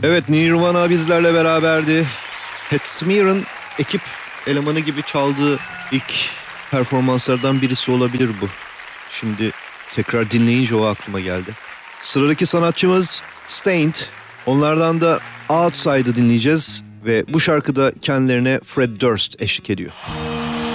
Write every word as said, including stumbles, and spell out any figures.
Evet, Nirvana bizlerle beraberdi. Pat Smear'ın ekip elemanı gibi çaldığı ilk performanslardan birisi olabilir bu. Şimdi tekrar dinleyince o aklıma geldi. Sıradaki sanatçımız Staind. Onlardan da Outside'ı dinleyeceğiz ve bu şarkıda kendilerine Fred Durst eşlik ediyor.